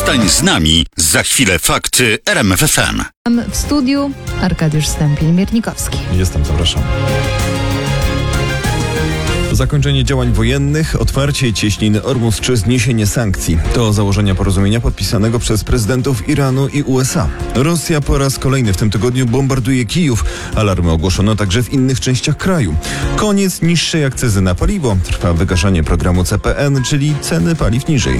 Zostań z nami. Za chwilę fakty RMF FM. W studiu Arkadiusz Stępień-Miernikowski. Jestem, zapraszam. Zakończenie działań wojennych, otwarcie cieśniny Ormus czy zniesienie sankcji. To założenia porozumienia podpisanego przez prezydentów Iranu i USA. Rosja po raz kolejny w tym tygodniu bombarduje Kijów. Alarmy ogłoszono także w innych częściach kraju. Koniec niższej akcyzy na paliwo. Trwa wygaszanie programu CPN, czyli ceny paliw niżej.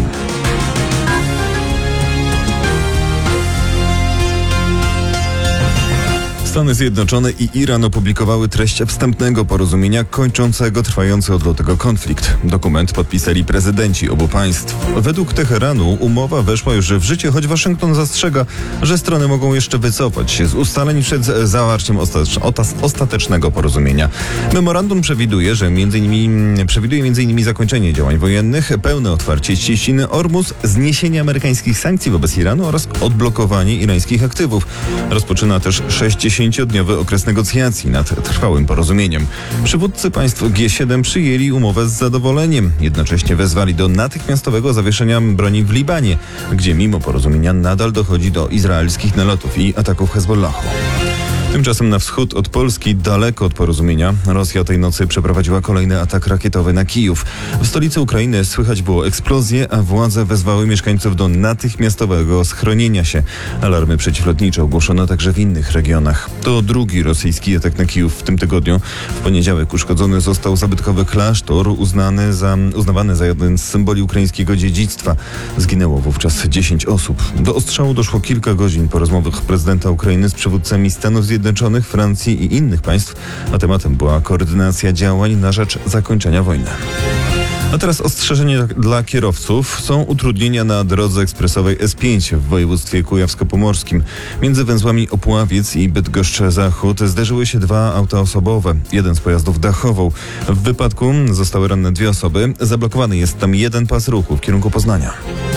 Stany Zjednoczone i Iran opublikowały treść wstępnego porozumienia kończącego trwający od lutego konflikt. Dokument podpisali prezydenci obu państw. Według Teheranu umowa weszła już w życie, choć Waszyngton zastrzega, że strony mogą jeszcze wycofać się z ustaleń przed zawarciem ostatecznego porozumienia. Memorandum przewiduje m.in. zakończenie działań wojennych, pełne otwarcie cieśniny Ormus, zniesienie amerykańskich sankcji wobec Iranu oraz odblokowanie irańskich aktywów. Rozpoczyna też 60-dniowy okres negocjacji nad trwałym porozumieniem. Przywódcy państw G7 przyjęli umowę z zadowoleniem. Jednocześnie wezwali do natychmiastowego zawieszenia broni w Libanie, gdzie mimo porozumienia nadal dochodzi do izraelskich nalotów i ataków Hezbollahu. Tymczasem na wschód od Polski, daleko od porozumienia, Rosja tej nocy przeprowadziła kolejny atak rakietowy na Kijów. W stolicy Ukrainy słychać było eksplozje, a władze wezwały mieszkańców do natychmiastowego schronienia się. Alarmy przeciwlotnicze ogłoszono także w innych regionach. To drugi rosyjski atak na Kijów w tym tygodniu. W poniedziałek uszkodzony został zabytkowy klasztor, uznawany za jeden z symboli ukraińskiego dziedzictwa. Zginęło wówczas 10 osób. Do ostrzału doszło kilka godzin po rozmowach prezydenta Ukrainy z przywódcami Stanów Zjednoczonych, Francji i innych państw, a tematem była koordynacja działań na rzecz zakończenia wojny. A teraz ostrzeżenie dla kierowców. Są utrudnienia na drodze ekspresowej S5 w województwie kujawsko-pomorskim. Między węzłami Opławiec i Bydgoszcz-Zachód zderzyły się dwa auta osobowe. Jeden z pojazdów dachował. W wypadku zostały ranne 2 osoby. Zablokowany jest tam jeden pas ruchu w kierunku Poznania.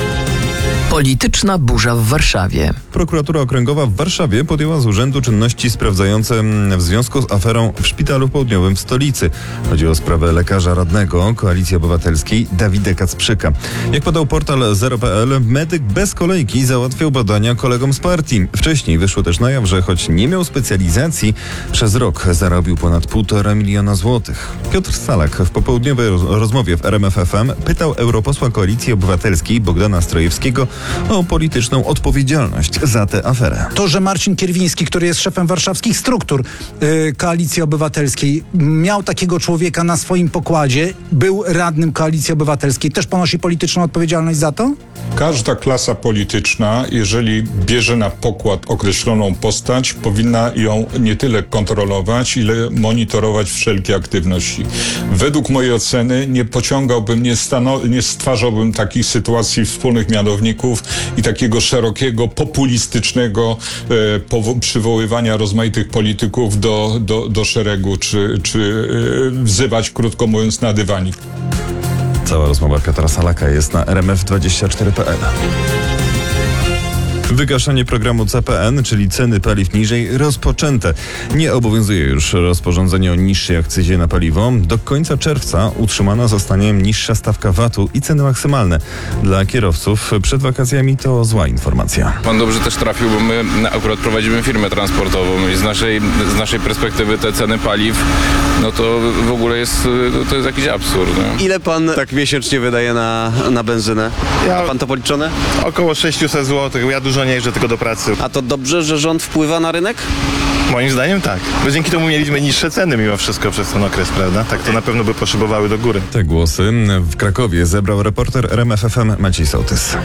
Polityczna burza w Warszawie. Prokuratura Okręgowa w Warszawie podjęła z urzędu czynności sprawdzające w związku z aferą w Szpitalu Południowym w stolicy. Chodzi o sprawę lekarza radnego Koalicji Obywatelskiej Dawida Kacprzyka. Jak podał portal Zero.pl, medyk bez kolejki załatwiał badania kolegom z partii. Wcześniej wyszło też na jaw, że choć nie miał specjalizacji, przez rok zarobił ponad 1,5 miliona złotych. Piotr Salak w popołudniowej rozmowie w RMF FM pytał europosła Koalicji Obywatelskiej Bogdana Strojewskiego o polityczną odpowiedzialność za tę aferę. To, że Marcin Kierwiński, który jest szefem warszawskich struktur Koalicji Obywatelskiej, miał takiego człowieka na swoim pokładzie, był radnym Koalicji Obywatelskiej, też ponosi polityczną odpowiedzialność za to? Każda klasa polityczna, jeżeli bierze na pokład określoną postać, powinna ją nie tyle kontrolować, ile monitorować wszelkie aktywności. Według mojej oceny nie pociągałbym, nie stwarzałbym takich sytuacji wspólnych mianowników i takiego szerokiego, populistycznego przywoływania rozmaitych polityków do szeregu, czy wzywać, krótko mówiąc, na dywanik. Cała rozmowa Piotra Salaka jest na rmf24.pl. Wygaszanie programu CPN, czyli ceny paliw niżej, rozpoczęte. Nie obowiązuje już rozporządzenie o niższej akcyzie na paliwo. Do końca czerwca utrzymana zostanie niższa stawka VAT-u i ceny maksymalne. Dla kierowców przed wakacjami to zła informacja. Pan dobrze też trafił, bo my akurat prowadzimy firmę transportową i z naszej perspektywy te ceny paliw, no to w ogóle jest jakiś absurd. Nie? Ile pan tak miesięcznie wydaje na benzynę? Ma pan to policzone? Około 600 zł. Ja dużo nie jeżdżę tylko do pracy. A to dobrze, że rząd wpływa na rynek? Moim zdaniem tak. Bo dzięki temu mieliśmy niższe ceny mimo wszystko przez ten okres, prawda? Tak to na pewno by poszybowały do góry. Te głosy w Krakowie zebrał reporter RMF FM Maciej Sołtys.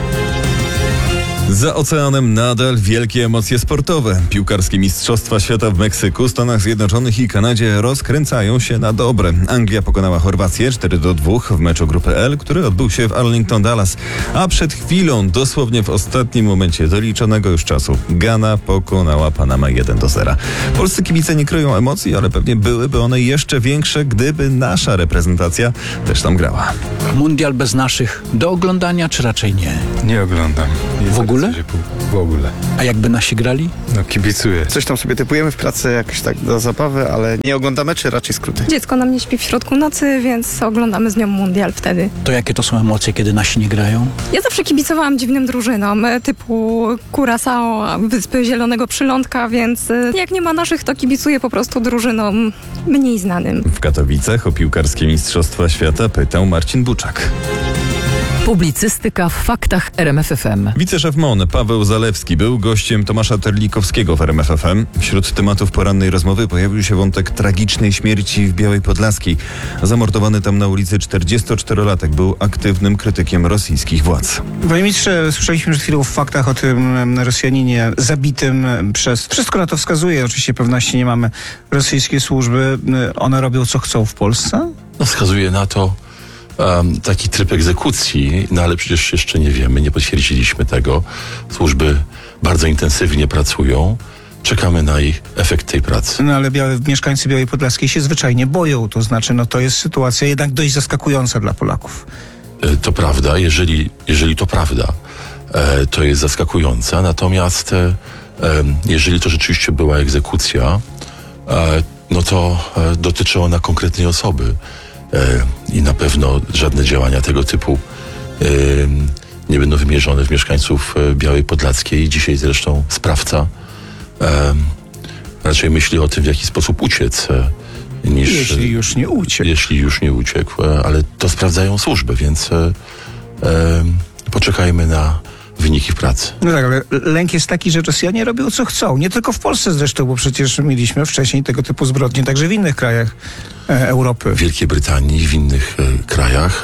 Za oceanem nadal wielkie emocje sportowe. Piłkarskie Mistrzostwa Świata w Meksyku, Stanach Zjednoczonych i Kanadzie rozkręcają się na dobre. Anglia pokonała Chorwację 4-2 w meczu grupy L, który odbył się w Arlington, Dallas. A przed chwilą, dosłownie w ostatnim momencie doliczonego już czasu, Gana pokonała Panamę 1-0. Polscy kibice nie kryją emocji, ale pewnie byłyby one jeszcze większe, gdyby nasza reprezentacja też tam grała. Mundial bez naszych do oglądania, czy raczej nie? Nie oglądam. W ogóle? W ogóle. A jakby nasi grali? No kibicuję. Coś tam sobie typujemy w pracy jakoś tak do zabawy, ale nie oglądamy, czy raczej skróty? Dziecko nam nie śpi w środku nocy, więc oglądamy z nią mundial wtedy. To jakie to są emocje, kiedy nasi nie grają? Ja zawsze kibicowałam dziwnym drużynom, typu Curaçao, Wyspy Zielonego Przylądka, więc jak nie ma naszych, to kibicuję po prostu drużynom mniej znanym. W Katowicach o piłkarskie Mistrzostwa Świata pytał Marcin Buczak. Publicystyka w faktach RMF FM. Wiceszef MON Paweł Zalewski był gościem Tomasza Terlikowskiego w RMF FM. Wśród tematów porannej rozmowy pojawił się wątek tragicznej śmierci w Białej Podlaskiej. Zamordowany tam na ulicy 44-latek był aktywnym krytykiem rosyjskich władz. Panie ministrze, słyszeliśmy przed chwilą w faktach o tym Rosjaninie zabitym przez... Wszystko na to wskazuje, oczywiście pewności nie mamy. Rosyjskie służby, one robią co chcą w Polsce? No, wskazuje na to taki tryb egzekucji, no ale przecież jeszcze nie wiemy, nie potwierdziliśmy tego. Służby bardzo intensywnie pracują. Czekamy na ich efekt tej pracy. No ale mieszkańcy Białej Podlaskiej się zwyczajnie boją. To znaczy, to jest sytuacja jednak dość zaskakująca dla Polaków. To prawda, jeżeli to prawda, to jest zaskakująca. Natomiast jeżeli to rzeczywiście była egzekucja, no to dotyczy ona konkretnej osoby. I na pewno żadne działania tego typu nie będą wymierzone w mieszkańców Białej Podlaskiej. Dzisiaj zresztą sprawca raczej myśli o tym, w jaki sposób uciec, niż... Jeśli już nie uciekł. Jeśli już nie uciekł, ale to sprawdzają służby, więc poczekajmy na wyniki pracy. No tak, ale lęk jest taki, że Rosjanie robią co chcą. Nie tylko w Polsce zresztą, bo przecież mieliśmy wcześniej tego typu zbrodnie także w innych krajach Europy. W Wielkiej Brytanii i w innych krajach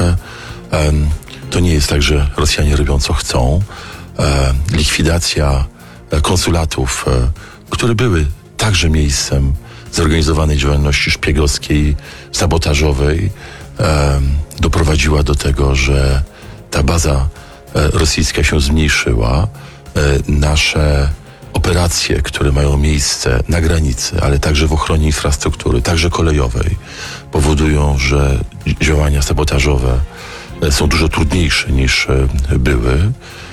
to nie jest tak, że Rosjanie robią co chcą. Likwidacja konsulatów, które były także miejscem zorganizowanej działalności szpiegowskiej, sabotażowej, doprowadziła do tego, że ta baza rosyjska się zmniejszyła. Nasze operacje, które mają miejsce na granicy, ale także w ochronie infrastruktury, także kolejowej, powodują, że działania sabotażowe są dużo trudniejsze niż były.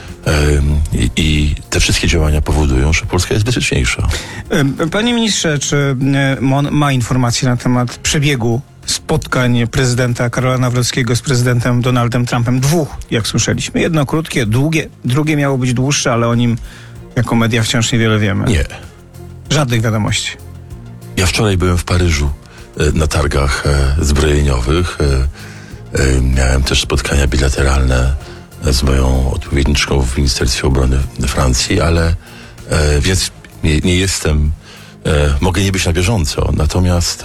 I te wszystkie działania powodują, że Polska jest bezpieczniejsza. Panie ministrze, czy MON ma informacje na temat przebiegu spotkań prezydenta Karola Nawrockiego z prezydentem Donaldem Trumpem? Dwóch, jak słyszeliśmy. Jedno krótkie, drugie miało być dłuższe, ale o nim jako media wciąż niewiele wiemy. Nie. Żadnych wiadomości. Ja wczoraj byłem w Paryżu na targach zbrojeniowych. Miałem też spotkania bilateralne z moją odpowiedniczką w Ministerstwie Obrony Francji, ale więc nie jestem, mogę nie być na bieżąco, natomiast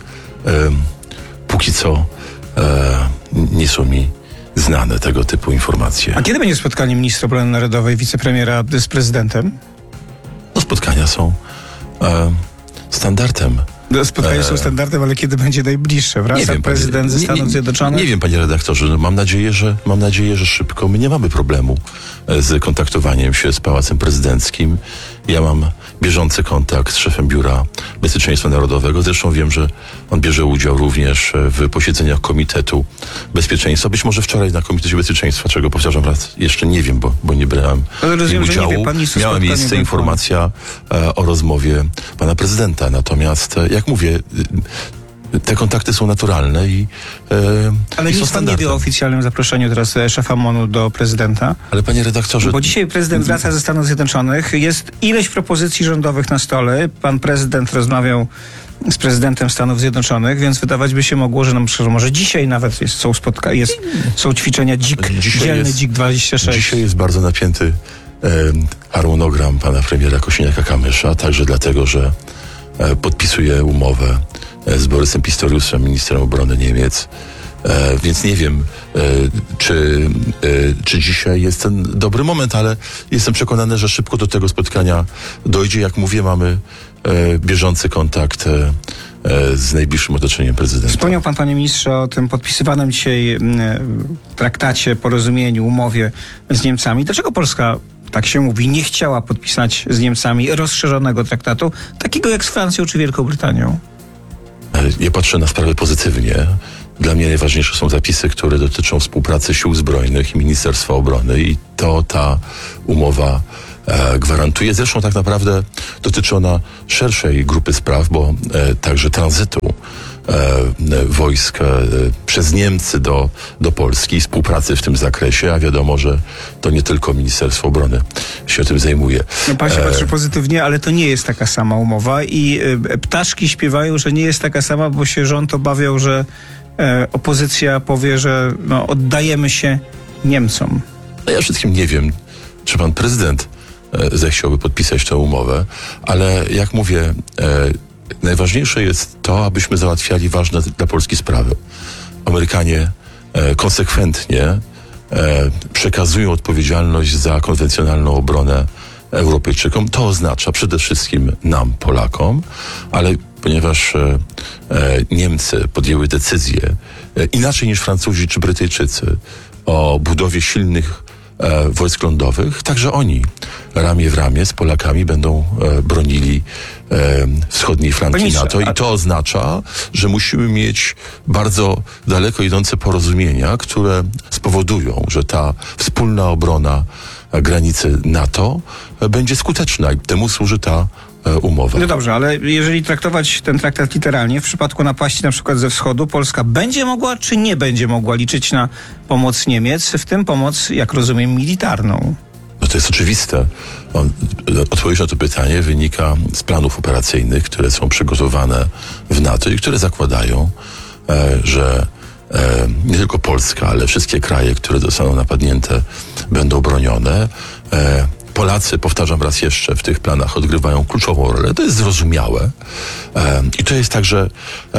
póki co nie są mi znane tego typu informacje. A kiedy będzie spotkanie ministra obrony narodowej, wicepremiera z prezydentem? No, spotkania są standardem. Spotkania są standardem, ale kiedy będzie najbliższe? Wraca prezydent ze Stanów Zjednoczonych? Nie wiem, panie redaktorze. No, mam nadzieję, że szybko. My nie mamy problemu z kontaktowaniem się z Pałacem Prezydenckim. Ja mam bieżący kontakt z szefem Biura Bezpieczeństwa Narodowego. Zresztą wiem, że on bierze udział również w posiedzeniach Komitetu Bezpieczeństwa. Być może wczoraj na Komitecie Bezpieczeństwa, czego powtarzam raz, jeszcze nie wiem, bo nie brałem udziału. Miała miejsce informacja o rozmowie pana prezydenta. Natomiast, jak mówię, te kontakty są naturalne i ale nic pan nie wie o oficjalnym zaproszeniu teraz szefa MON-u do prezydenta? Ale panie redaktorze... Bo dzisiaj prezydent wraca ze Stanów Zjednoczonych. Jest ileś propozycji rządowych na stole. Pan prezydent rozmawiał z prezydentem Stanów Zjednoczonych, więc wydawać by się mogło, że może dzisiaj nawet są ćwiczenia dzielny Dzik 26. Dzisiaj jest bardzo napięty harmonogram pana premiera Kosiniaka-Kamysza, także dlatego, że podpisuje umowę z Borysem Pistoriusem, ministrem obrony Niemiec. Więc nie wiem, czy dzisiaj jest ten dobry moment, ale jestem przekonany, że szybko do tego spotkania dojdzie. Jak mówię, mamy bieżący kontakt z najbliższym otoczeniem prezydenta. Wspomniał pan, panie ministrze, o tym podpisywanym dzisiaj traktacie, porozumieniu, umowie z Niemcami. Dlaczego Polska, tak się mówi, nie chciała podpisać z Niemcami rozszerzonego traktatu, takiego jak z Francją czy Wielką Brytanią? Ja patrzę na sprawę pozytywnie. Dla mnie najważniejsze są zapisy, które dotyczą współpracy sił zbrojnych i Ministerstwa Obrony i to ta umowa gwarantuje. Zresztą tak naprawdę dotyczy ona szerszej grupy spraw, bo także tranzytu wojsk przez Niemcy do Polski i współpracy w tym zakresie, a wiadomo, że to nie tylko Ministerstwo Obrony się tym zajmuje. No pan się patrzy pozytywnie, ale to nie jest taka sama umowa i ptaszki śpiewają, że nie jest taka sama, bo się rząd obawiał, że opozycja powie, że no, oddajemy się Niemcom. No ja wszystkim nie wiem, czy pan prezydent zechciałby podpisać tę umowę, ale jak mówię, najważniejsze jest to, abyśmy załatwiali ważne dla Polski sprawy. Amerykanie konsekwentnie przekazują odpowiedzialność za konwencjonalną obronę Europejczykom. To oznacza przede wszystkim nam, Polakom, ale ponieważ Niemcy podjęły decyzję inaczej niż Francuzi czy Brytyjczycy o budowie silnych wojsk lądowych, także oni ramię w ramię z Polakami będą bronili wschodniej flanki NATO i to oznacza, że musimy mieć bardzo daleko idące porozumienia, które spowodują, że ta wspólna obrona granicy NATO będzie skuteczna i temu służy ta umowa. No dobrze, ale jeżeli traktować ten traktat literalnie, w przypadku napaści na przykład ze wschodu, Polska będzie mogła czy nie będzie mogła liczyć na pomoc Niemiec, w tym pomoc, jak rozumiem, militarną? No to jest oczywiste. Odpowiedź na to pytanie wynika z planów operacyjnych, które są przygotowane w NATO i które zakładają, że nie tylko Polska, ale wszystkie kraje, które zostaną napadnięte, będą bronione. Polacy, powtarzam raz jeszcze, w tych planach odgrywają kluczową rolę. To jest zrozumiałe. I to jest także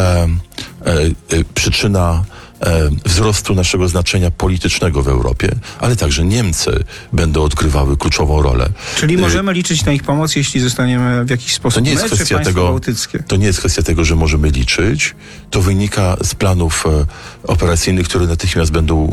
przyczyna wzrostu naszego znaczenia politycznego w Europie, ale także Niemcy będą odgrywały kluczową rolę. Czyli możemy liczyć na ich pomoc, jeśli zostaniemy w jakiś sposób To nie jest kwestia tego, że możemy liczyć. To wynika z planów operacyjnych, które natychmiast będą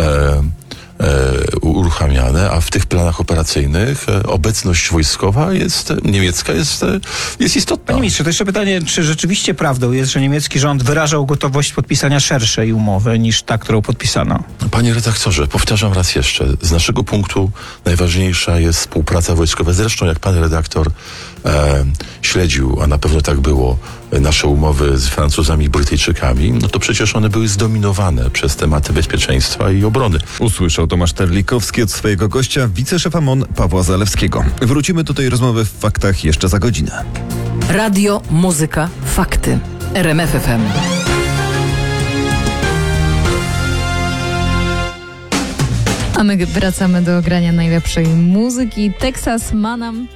uruchamiane, a w tych planach operacyjnych obecność wojskowa niemiecka jest istotna. Panie ministrze, to jeszcze pytanie, czy rzeczywiście prawdą jest, że niemiecki rząd wyrażał gotowość podpisania szerszej umowy niż ta, którą podpisano? Panie redaktorze, powtarzam raz jeszcze, z naszego punktu najważniejsza jest współpraca wojskowa. Zresztą jak pan redaktor śledził, a na pewno tak było, nasze umowy z Francuzami i Brytyjczykami, no to przecież one były zdominowane przez tematy bezpieczeństwa i obrony. Usłyszał Tomasz Terlikowski od swojego gościa, wiceszefa MON Pawła Zalewskiego. Wrócimy do tej rozmowy w Faktach jeszcze za godzinę. Radio, muzyka, fakty. RMF FM. A my wracamy do grania najlepszej muzyki. Texas ma nam